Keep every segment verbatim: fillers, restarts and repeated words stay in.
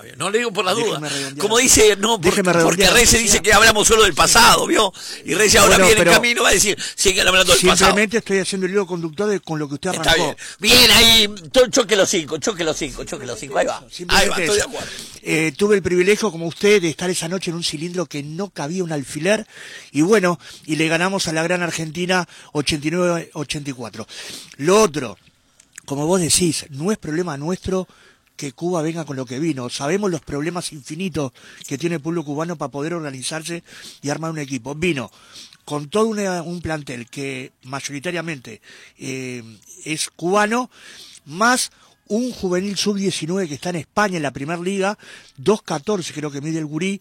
bien. No le digo por la duda. Redondear. Como dice, no, por, porque Reyes dice que hablamos solo del pasado, ¿vio? Y Reyes ahora bueno, viene en camino, va a decir, siguen hablando del simplemente pasado. Simplemente estoy haciendo el hilo conductor de, con lo que usted arrancó. Está bien. Bien, ahí, choque los cinco, choque los cinco, choque los cinco. Ahí va. Ahí va, estoy de acuerdo. Eh, tuve el privilegio, como usted, de estar esa noche en un cilindro que no cabía un alfiler. Y bueno, y le ganamos a la gran Argentina ochenta y nueve a ochenta y cuatro. Lo otro, como vos decís, no es problema nuestro que Cuba venga con lo que vino. Sabemos los problemas infinitos que tiene el pueblo cubano para poder organizarse y armar un equipo. Vino con todo una, un plantel que mayoritariamente eh, es cubano, más un juvenil sub diecinueve que está en España en la Primer Liga, dos catorce creo que mide el gurí,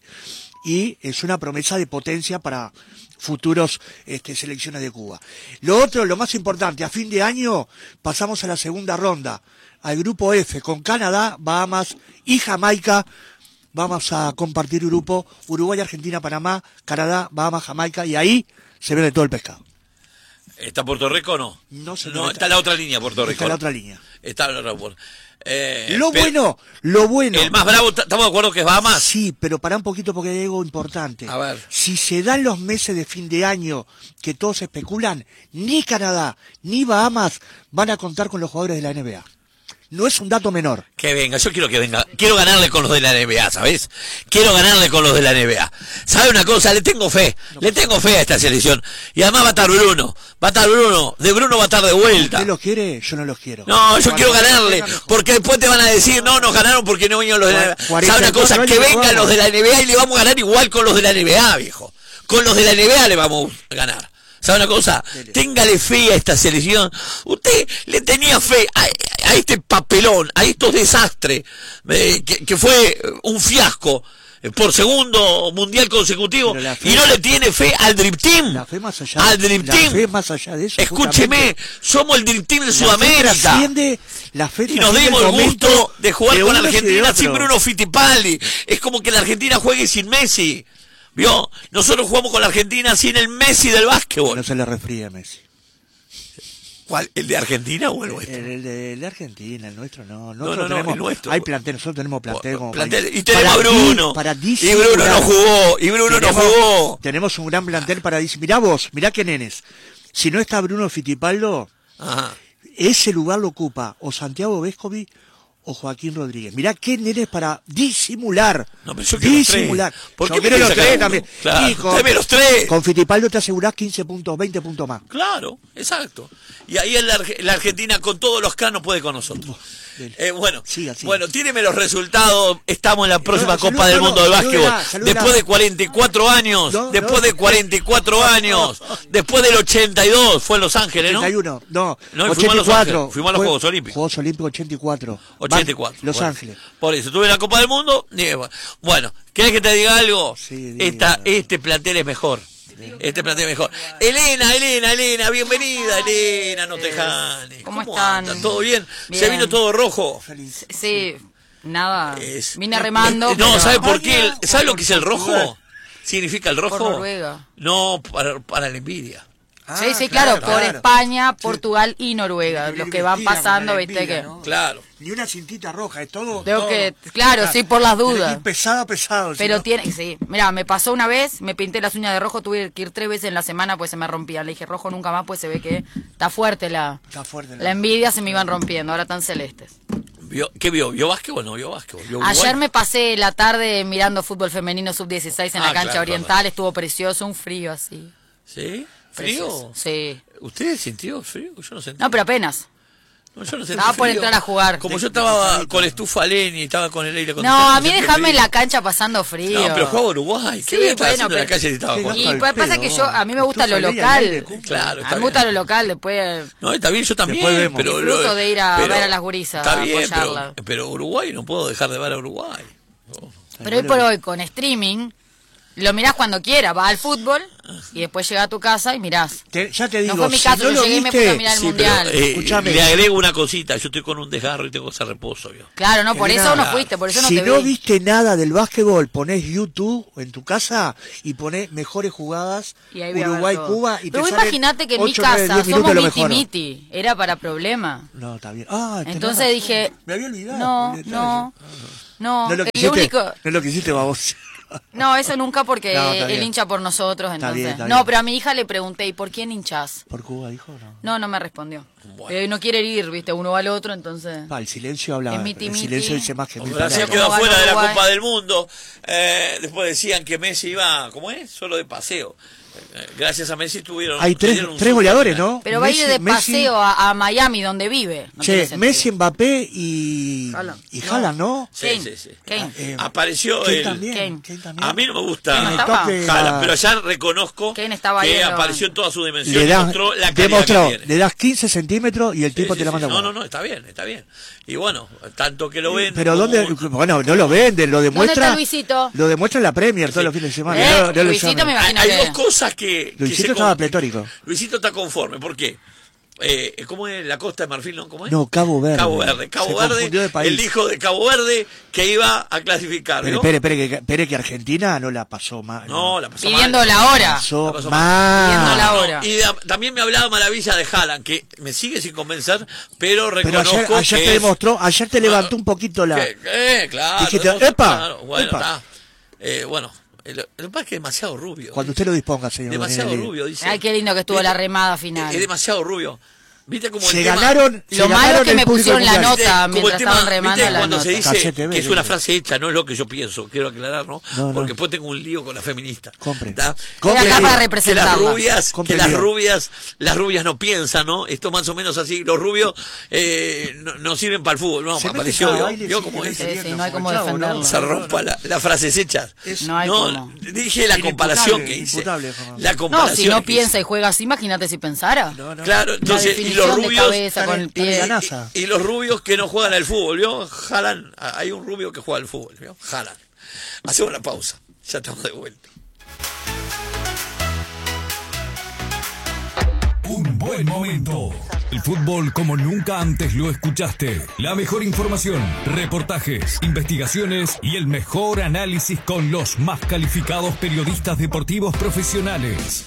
y es una promesa de potencia para futuros este, selecciones de Cuba. Lo otro, lo más importante, a fin de año pasamos a la segunda ronda, al grupo F, con Canadá, Bahamas y Jamaica. Vamos a compartir grupo Uruguay, Argentina, Panamá, Canadá, Bahamas, Jamaica, y ahí se ve todo el pescado. ¿Está Puerto Rico o no? No, señor, no está, está la otra línea, Puerto Rico. Está la otra línea. Está la otra. Eh, lo pero, bueno, lo bueno. El más bravo, ¿estamos de acuerdo que es Bahamas? Sí, pero para un poquito porque hay algo importante. A ver. Si se dan los meses de fin de año que todos especulan, ni Canadá ni Bahamas van a contar con los jugadores de la N B A. No es un dato menor. Que venga, yo quiero que venga. Quiero ganarle con los de la N B A, ¿sabes? Quiero ganarle con los de la N B A. ¿Sabe una cosa? Le tengo fe. Le tengo fe a esta selección. Y además va a estar Bruno. Va a estar Bruno. De Bruno va a estar de vuelta. ¿Usted los quiere? Yo no los quiero. No, yo quiero ganarle. Porque después te van a decir, no, nos ganaron porque no vinieron los de la N B A. ¿Sabe una cosa? Que vengan los de la N B A y le vamos a ganar igual con los de la N B A, viejo. Con los de la N B A le vamos a ganar. ¿Sabe una cosa? Téngale fe a esta selección. Usted le tenía fe a, a este papelón, a estos desastres, eh, que, que fue un fiasco eh, por segundo mundial consecutivo, fe, y no le tiene fe al Dream Team. La fe más allá, al Dream la Team. Fe más allá de eso. Escúcheme, somos el Dream Team de la Sudamérica. Fe la fe y nos dimos el gusto de jugar de con Argentina sin Bruno Fittipaldi. Es como que la Argentina juegue sin Messi. ¿Vio? Nosotros jugamos con la Argentina sin el Messi del básquetbol. No se le refría a Messi. ¿Cuál? ¿El de Argentina o el nuestro? El, el de la Argentina, el nuestro no. Nosotros no, no, tenemos, el nuestro. Hay plantel, nosotros tenemos plantel como plantel, para, y tenemos a Bruno. Para y Bruno no jugó, y Bruno tenemos, no jugó. Tenemos un gran plantel para decir, mirá vos, mirá qué nenes. Si no está Bruno Fittipaldo, Ajá. ese lugar lo ocupa o Santiago Vescovi o Joaquín Rodríguez. Mirá qué nenes para disimular. No, pero yo quiero disimular. Los tres. ¿Por qué quiero los tres también? Claro, y con, los tres. Con Fittipaldo te asegurás quince puntos, veinte puntos más. Claro, exacto. Y ahí en la, la Argentina con todos los canos puede con nosotros. Eh, bueno, siga, siga. Bueno, tíreme los resultados. Estamos en la próxima no, Copa saluda, del Mundo no, del Básquetbol. Saluda, saluda. Después de cuarenta y cuatro años, no, después no, de cuarenta y cuatro años, después del ochenta y dos, fue en Los Ángeles, ¿no? ochenta y uno, no, no ochenta y cuatro. Fuimos a los Juegos Olímpicos. Juegos Olímpicos ochenta y cuatro. ochenta y cuatro. Los bueno, Ángeles. Por eso, tuve la Copa del Mundo. Bueno, ¿querés que te diga algo? Sí, Esta, este plantel es mejor. Este plantel es mejor. Elena, Elena, Elena, bienvenida, Elena, no te janes. ¿Cómo, ¿Cómo están? Anda? ¿Todo bien? bien? ¿Se vino todo rojo? Sí, sí. Nada, es, vine remando. Eh, no, pero... ¿sabe por qué? ¿Sabe lo que es el rojo? ¿Significa el rojo? Por Noruega. No, para, para la envidia. Ah, sí, sí, claro, claro, por claro. España, Portugal sí. y Noruega, sí, los que van pasando, viste que... ¿no? Claro. Ni una cintita roja, es todo... Tengo todo. que, claro, sí, por las dudas. Pesado, pesado. Pero ¿no? tiene, sí, mira, me pasó una vez, me pinté las uñas de rojo, tuve que ir tres veces en la semana, pues se me rompían. Le dije, rojo nunca más, pues se ve que está fuerte la... Está fuerte la... La envidia, se me iban rompiendo, ahora están celestes. ¿Vio, ¿Qué vio? ¿Vio básquetbol o no vio básquetbol? ¿Vio Ayer me pasé la tarde mirando fútbol femenino sub dieciséis en ah, la cancha claro, oriental, claro. Estuvo precioso, un frío así. ¿Sí? ¿Frío? Precioso. Sí. ¿Usted sintió frío? Yo no sentí. No, pero apenas. No, yo no sentí estaba frío. por entrar a jugar. Como yo estaba con estufa leña y estaba con el aire acondicionado. No, a mí dejame en la cancha pasando frío. No, pero jugaba Uruguay. ¿Qué sí, bueno, pero, en la calle si estaba jugando? Y pues pasa que yo, a mí me gusta lo local. Claro, a mí me gusta lo local, después... No, está bien, yo también. Pero disfruto de ir a pero, ver a las gurisas, está bien, apoyarla. Pero, pero Uruguay, no puedo dejar de ver a Uruguay. Oh. Pero hoy por hoy, con streaming... Lo mirás cuando quieras, va al fútbol y después llegás a tu casa y mirás. Te, ya te digo, no fue mi si caso, no yo lo llegué y me viste, puse a mirar el Sí, mundial. pero, eh, Escuchame. le agrego una cosita, yo estoy con un desgarro y tengo ese reposo, ¿vio? Claro, no, por Elena, eso no fuiste, por eso no si te no vi. viste nada del básquetbol, ponés YouTube en tu casa y ponés mejores jugadas Y ahí voy a ver Uruguay, todo. Cuba y Pero te vos salen imaginate que en mi ocho, nueve, casa diez minutos somos lo miti mejor. miti, era para problema. No, está bien. Ah, tenés Entonces razón. dije, Me había olvidado. no, porque estaba no, yo. no, No lo el quisiste, único... no lo quisiste, babos. No, eso nunca porque No, está él bien. hincha por nosotros, Está entonces. bien, está no, bien. pero a mi hija le pregunté, ¿y por quién hinchás? ¿Por Cuba dijo? No. No, no me respondió. Bueno. Eh, no quiere ir, viste, uno va al otro, entonces... Pa, el silencio habla. Es miti, El miti. silencio dice más que mil Brasil palabras. quedó ¿Cómo afuera ganó de la Uruguay? Copa del Mundo. Eh, después decían que Messi iba, ¿cómo es? Solo de paseo. Eh, Gracias a Messi tuvieron. Hay tres, tuvieron un tres super goleadores, final. ¿no? Pero va a ir Messi- de Messi- paseo a, a Miami, donde vive. No tiene Che, sentido. Messi, Mbappé y. Haaland. Y No. Haaland, ¿no? Sí, Kane, sí, sí. Kane. Eh, Apareció Kane el. también. Kane. Kane también. A mí no me Kane gusta estaba. toque Haaland, la- pero ya reconozco Kane estaba ahí que en lo- apareció en toda su dimensión Le y das, mostró la calidad demostró, que tiene. le das quince centímetros y el Sí, tipo sí, te la sí. manda a No, guardar. no, no, está bien, está bien. Y bueno, tanto que lo ven. Pero como dónde, un- bueno, no lo venden, lo demuestra. está Luisito? Lo demuestra en la Premier todos Sí. los fines de semana. ¿Eh? No- no lo Luisito llaman. me Hay, imagino hay que- dos cosas que. que Luisito se estaba con- pletórico. Luisito está conforme, ¿por qué? Eh, ¿Cómo es la Costa de Marfil? ¿No? ¿Cómo es? No, Cabo Verde. Cabo Verde. Cabo Se Verde, confundió de país. el hijo de Cabo Verde que iba a clasificar. Pero ¿vio? espere, espere, que, espere que Argentina no la pasó mal. No, la pasó Pidiendo mal. la hora. pasó, la pasó mal. Pidiendo la No, hora. y de- también me hablaba maravilla de Haaland, que me sigue sin convencer, pero Pero reconozco ayer, ayer que te es- demostró, ayer te levantó un poquito la. que- eh, claro. Dijiste, demostró- "Epa, claro, bueno, epa". está. Eh, bueno, el- lo que pasa es que es demasiado rubio. Cuando usted lo disponga, señor. demasiado Daniel. rubio, dice. Ay, qué lindo que estuvo ¿Viste? la remada final. Es demasiado rubio. ¿Viste como Se el tema- ganaron. se Lo malo ganaron es que el me público pusieron la mundial. nota. ¿Viste? Como el mientras tema, estaban remando ¿viste? la cuando nota. se dice Cachete que es verde. una frase hecha, no es lo que yo pienso, quiero aclarar, ¿no? No, no. Porque después tengo un lío con la feminista. Compre. ¿Está? Compre. Era acá para Que las representarla. rubias, Compre que las lío. rubias, las rubias no piensan, ¿no? Esto más o menos así, los rubios eh, no, no sirven para el fútbol, no, Se mete apareció, cada ¿vio? baile, ¿Vio sí, cómo que es? no Sí, se sí, viendo no hay como cómo el chavo, defenderlo. ¿no? Se rompa la, las frases hechas. No hay cómo. Dije la Inimputable, comparación que hice. inimputable, Juan. La No, comparación si no que piensa hice. y juega así, imagínate si pensara. No, no. Claro, entonces, y definición los de rubios. cabeza con el Está en pie. la NASA. Y, y los rubios que no juegan al fútbol, ¿vio? Haaland, hay un rubio que juega al fútbol, ¿vio? Haaland. Hacemos una pausa, ya estamos de vuelta. Un buen momento. El fútbol como nunca antes lo escuchaste. La mejor información, reportajes, investigaciones y el mejor análisis con los más calificados periodistas deportivos profesionales.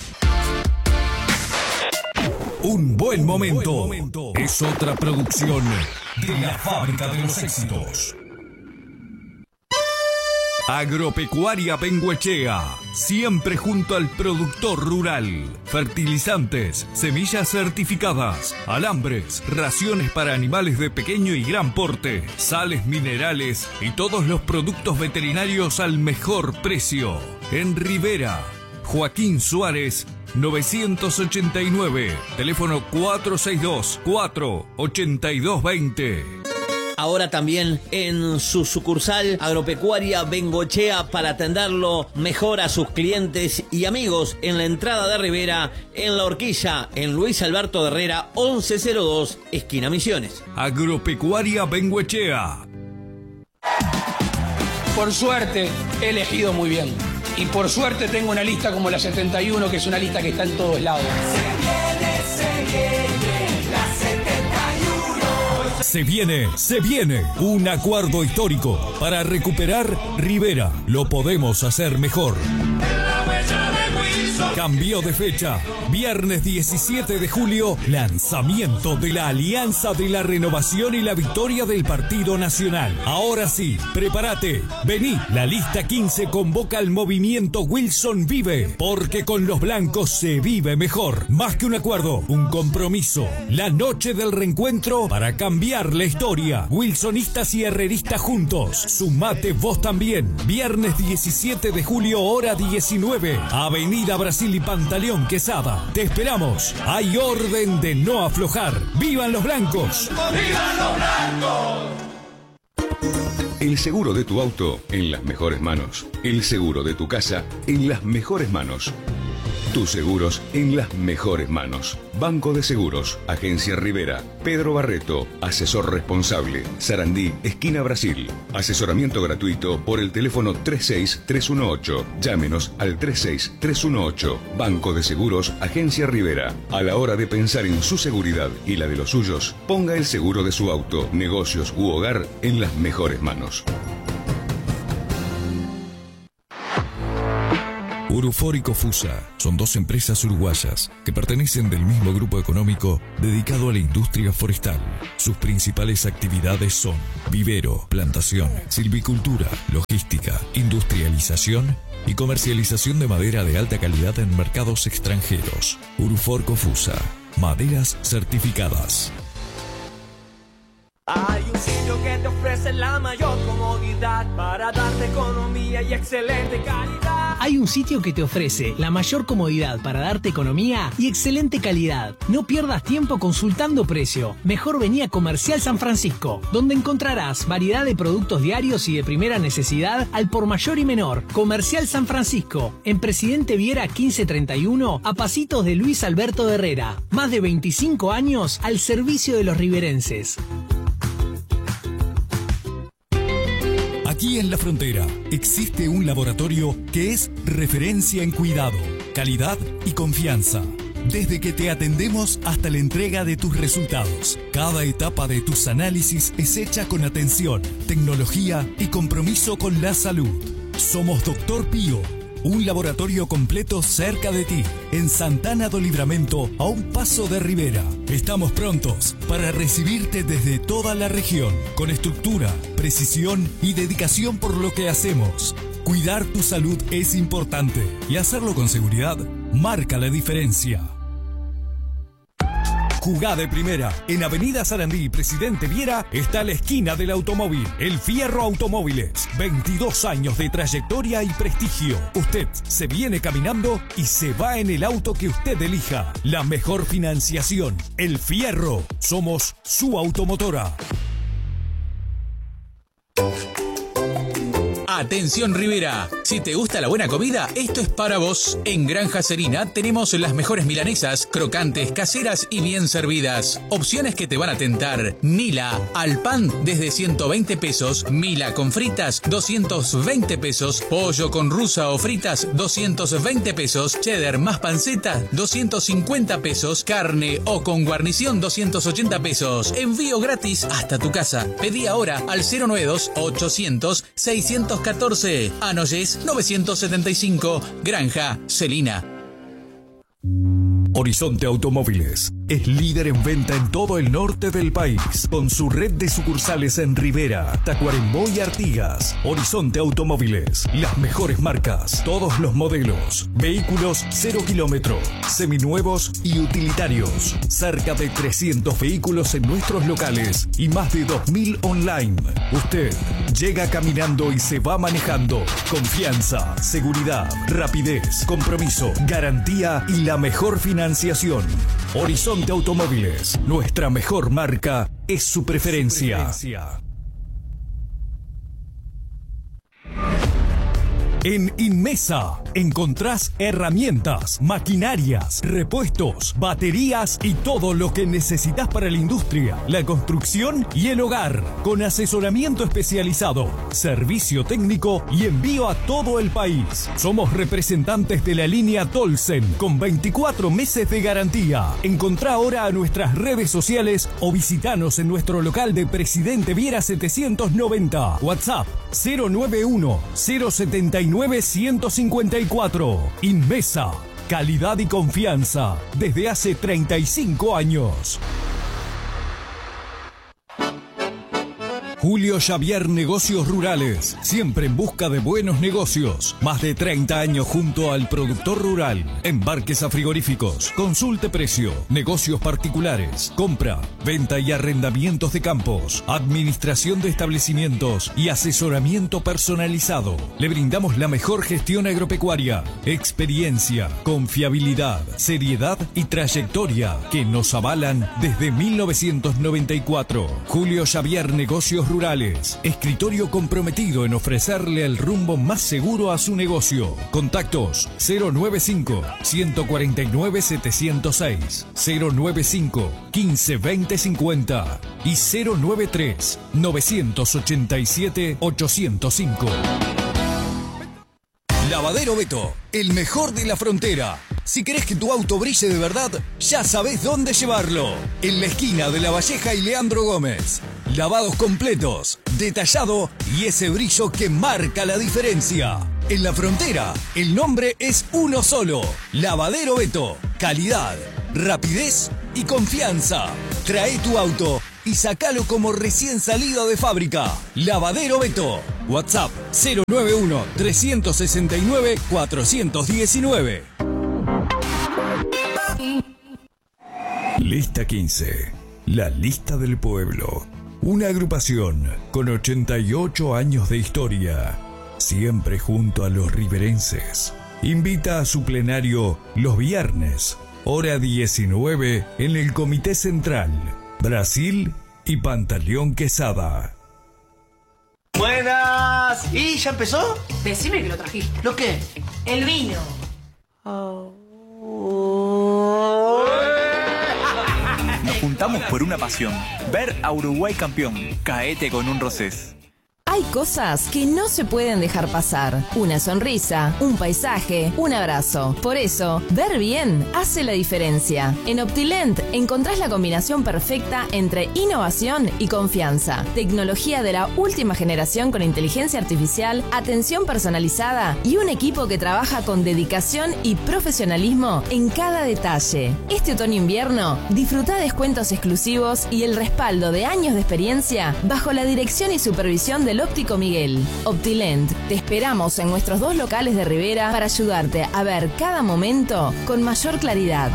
Un buen momento. Es otra producción de la Fábrica de los Éxitos. Agropecuaria Bengoechea, siempre junto al productor rural. Fertilizantes, semillas certificadas, alambres, raciones para animales de pequeño y gran porte, sales minerales y todos los productos veterinarios al mejor precio. En Rivera, Joaquín Suárez, novecientos ochenta y nueve, teléfono cuatro seis dos, cuatro ocho dos dos cero. Ahora también en su sucursal Agropecuaria Bengoechea para atenderlo mejor a sus clientes y amigos en la entrada de Rivera, en La Horquilla, en Luis Alberto de Herrera, once cero dos, esquina Misiones. Agropecuaria Bengoechea. Por suerte he elegido muy bien. Y por suerte tengo una lista como la setenta y uno, que es una lista que está en todos lados. Se viene, se viene un acuerdo histórico para recuperar Rivera. Lo podemos hacer mejor. Cambió de fecha. Viernes diecisiete de julio, lanzamiento de la Alianza de la Renovación y la Victoria del Partido Nacional. Ahora sí, prepárate. Vení, la lista quince convoca al movimiento Wilson Vive, porque con los blancos se vive mejor. Más que un acuerdo, un compromiso. La noche del reencuentro para cambiar la historia. Wilsonistas y herreristas juntos. Sumate vos también. Viernes diecisiete de julio, hora diecinueve. Avenida Brasil y Pantaleón Quesada. Te esperamos. Hay orden de no aflojar. ¡Vivan los blancos! ¡Vivan los blancos! El seguro de tu auto en las mejores manos. El seguro de tu casa en las mejores manos. Tus seguros en las mejores manos. Banco de Seguros, Agencia Rivera, Pedro Barreto, asesor responsable, Sarandí, esquina Brasil. Asesoramiento gratuito por el teléfono tres seis tres uno ocho. Llámenos al tres seis tres uno ocho. Banco de Seguros, Agencia Rivera. A la hora de pensar en su seguridad y la de los suyos, ponga el seguro de su auto, negocios u hogar en las mejores manos. Urufor y Cofusa son dos empresas uruguayas que pertenecen del mismo grupo económico dedicado a la industria forestal. Sus principales actividades son vivero, plantación, silvicultura, logística, industrialización y comercialización de madera de alta calidad en mercados extranjeros. Urufor Cofusa, maderas certificadas. Hay un sitio que te ofrece la mayor comodidad para darte economía y excelente calidad. Hay un sitio que te ofrece la mayor comodidad para darte economía y excelente calidad. No pierdas tiempo consultando precio. Mejor vení a Comercial San Francisco, donde encontrarás variedad de productos diarios y de primera necesidad al por mayor y menor. Comercial San Francisco, en Presidente Viera quince treinta y uno, a pasitos de Luis Alberto Herrera. Más de veinticinco años al servicio de los riverenses. Aquí en La Frontera existe un laboratorio que es referencia en cuidado, calidad y confianza. Desde que te atendemos hasta la entrega de tus resultados, cada etapa de tus análisis es hecha con atención, tecnología y compromiso con la salud. Somos Doctor Pío, un laboratorio completo cerca de ti, en Santana do Livramento, a un paso de Rivera. Estamos prontos para recibirte desde toda la región, con estructura, precisión y dedicación por lo que hacemos. Cuidar tu salud es importante y hacerlo con seguridad marca la diferencia. Jugá de primera. En Avenida Sarandí, Presidente Viera, está la esquina del automóvil. El Fierro Automóviles. veintidós años de trayectoria y prestigio. Usted se viene caminando y se va en el auto que usted elija. La mejor financiación. El Fierro. Somos su automotora. Atención Rivera, si te gusta la buena comida, esto es para vos. En Granja Serina tenemos las mejores milanesas, crocantes, caseras y bien servidas. Opciones que te van a tentar. Mila al pan desde ciento veinte pesos, Mila con fritas doscientos veinte pesos, pollo con rusa o fritas doscientos veinte pesos, cheddar más panceta doscientos cincuenta pesos, carne o con guarnición doscientos ochenta pesos. Envío gratis hasta tu casa. Pedí ahora al cero nueve dos ochocientos seiscientos catorce. Anoyes novecientos setenta y cinco. Granja Celina. Horizonte Automóviles es líder en venta en todo el norte del país, con su red de sucursales en Rivera, Tacuarembó y Artigas. Horizonte Automóviles, las mejores marcas, todos los modelos, vehículos cero kilómetro, seminuevos y utilitarios. Cerca de trescientos vehículos en nuestros locales y más de dos mil online. Usted llega caminando y se va manejando. Confianza, seguridad, rapidez, compromiso, garantía y la mejor financiación. Horizonte Automóviles, nuestra mejor marca es su preferencia. Su preferencia. En Inmesa encontrás herramientas, maquinarias, repuestos, baterías y todo lo que necesitas para la industria, la construcción y el hogar, con asesoramiento especializado, servicio técnico y envío a todo el país. Somos representantes de la línea Tolsen con veinticuatro meses de garantía. Encontrá ahora a nuestras redes sociales o visitanos en nuestro local de Presidente Viera setecientos noventa. WhatsApp cero nueve uno cero siete nueve uno cinco cuatro. Inmesa, calidad y confianza desde hace treinta y cinco años. Julio Xavier Negocios Rurales, siempre en busca de buenos negocios. Más de treinta años junto al productor rural. Embarques a frigoríficos, consulte precio, negocios particulares, compra, venta y arrendamientos de campos, administración de establecimientos y asesoramiento personalizado. Le brindamos la mejor gestión agropecuaria, experiencia, confiabilidad, seriedad y trayectoria que nos avalan desde mil novecientos noventa y cuatro. Julio Xavier Negocios Rurales. rurales. Escritorio comprometido en ofrecerle el rumbo más seguro a su negocio. Contactos cero noventa y cinco, ciento cuarenta y nueve, setecientos seis, cero noventa y cinco, quince, veinte, cincuenta y cero noventa y tres, novecientos ochenta y siete, ochocientos cinco. Lavadero Beto, el mejor de la frontera. Si querés que tu auto brille de verdad, ya sabés dónde llevarlo. En la esquina de La Valleja y Leandro Gómez. Lavados completos, detallado y ese brillo que marca la diferencia. En la frontera, el nombre es uno solo. Lavadero Beto. Calidad, rapidez y confianza. Trae tu auto y sacalo como recién salido de fábrica. Lavadero Beto. WhatsApp cero noventa y uno, trescientos sesenta y nueve, cuatrocientos diecinueve. Lista quince. La lista del pueblo. Una agrupación con ochenta y ocho años de historia. Siempre junto a los riverenses. Invita a su plenario los viernes, hora diecinueve, en el Comité Central. Brasil y Pantaleón Quesada. Buenas. ¿Y ya empezó? Decime que lo trajiste. ¿Lo qué? El vino. Nos juntamos por una pasión. Ver a Uruguay campeón. Caete con un rosés. Hay cosas que no se pueden dejar pasar. Una sonrisa, un paisaje, un abrazo. Por eso, ver bien hace la diferencia. En Optilent encontrás la combinación perfecta entre innovación y confianza. Tecnología de la última generación con inteligencia artificial, atención personalizada y un equipo que trabaja con dedicación y profesionalismo en cada detalle. Este otoño-invierno, disfruta descuentos exclusivos y el respaldo de años de experiencia bajo la dirección y supervisión del Óptico Miguel. Optilent, te esperamos en nuestros dos locales de Rivera para ayudarte a ver cada momento con mayor claridad.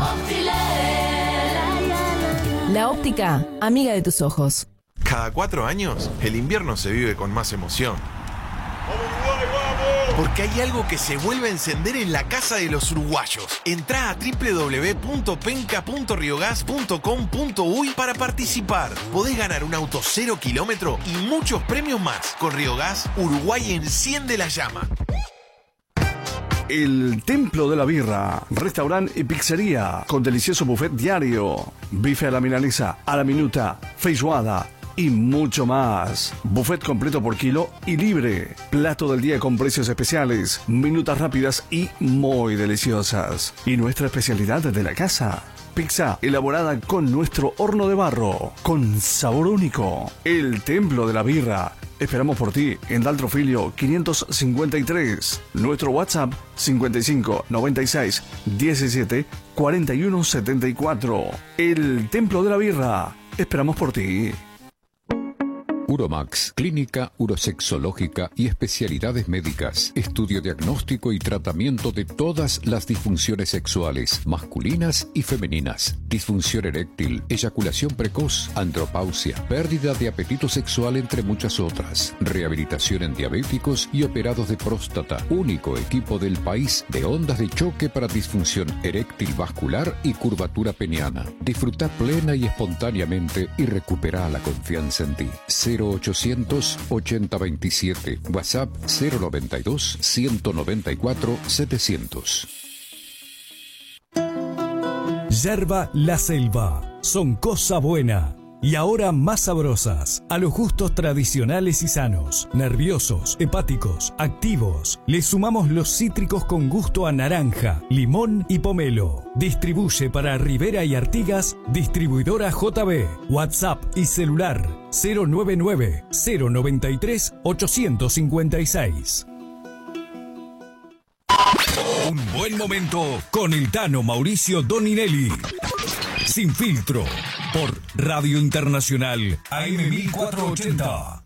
La óptica, amiga de tus ojos. Cada cuatro años, el invierno se vive con más emoción. Porque hay algo que se vuelve a encender en la casa de los uruguayos. Entrá a doble u doble u doble u punto penca punto riogas punto com punto uy para participar. Podés ganar un auto cero kilómetro y muchos premios más. Con Riogas, Uruguay enciende la llama. El Templo de la Birra, restaurante y pizzería, con delicioso buffet diario, bife a la milanesa, a la minuta, feijoada y mucho más. Buffet completo por kilo y libre. Plato del día con precios especiales, minutas rápidas y muy deliciosas. Y nuestra especialidad de la casa, pizza elaborada con nuestro horno de barro, con sabor único. El Templo de la Birra. Esperamos por ti en Daltrofilio quinientos cincuenta y tres. Nuestro WhatsApp cincuenta y cinco, noventa y seis, diecisiete, cuarenta y uno, setenta y cuatro. El Templo de la Birra. Esperamos por ti. Uromax, clínica urosexológica y especialidades médicas. Estudio diagnóstico y tratamiento de todas las disfunciones sexuales, masculinas y femeninas. Disfunción eréctil, eyaculación precoz, andropausia, pérdida de apetito sexual, entre muchas otras. Rehabilitación en diabéticos y operados de próstata. Único equipo del país de ondas de choque para disfunción eréctil vascular y curvatura peniana. Disfruta plena y espontáneamente y recupera la confianza en ti. cero ochocientos, ochenta veintisiete. WhatsApp cero noventa y dos, ciento noventa y cuatro, setecientos. Yerba La Selva. Son cosa buena. Y ahora más sabrosas, a los gustos tradicionales y sanos, nerviosos, hepáticos, activos. Le sumamos los cítricos con gusto a naranja, limón y pomelo. Distribuye para Rivera y Artigas, distribuidora J B. WhatsApp y celular cero noventa y nueve, cero noventa y tres, ochocientos cincuenta y seis. Un buen momento con el Tano Mauricio Doninelli. Sin filtro, por Radio Internacional A M mil cuatrocientos ochenta.